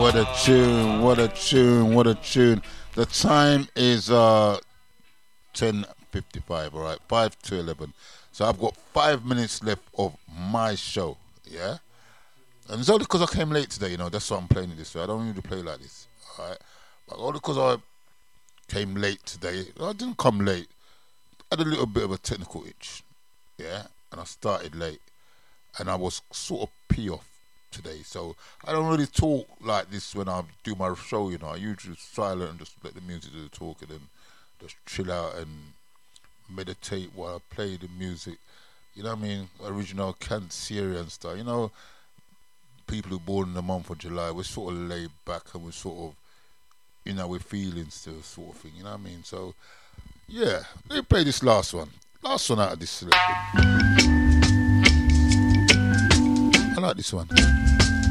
What a tune, what a tune, what a tune. The time is 10:55, all right, 5 to 11. So I've got 5 minutes left of my show, yeah? And it's only because I came late today, that's why I'm playing it this way. I don't usually play like this, all right? But only because I came late today. I didn't come late. I had a little bit of a technical itch, yeah? And I started late. And I was sort of pee off today. So I don't really talk like this when I do my show, I usually silent and just let the music do the talking and just chill out and meditate while I play the music. You know what I mean? Original Cancerian style. People who are born in the month of July, we're sort of laid back and we're sort of, we're feeling still sort of thing. You know what I mean? So, yeah. Let me play this last one. Last one out of this selection. I like this one.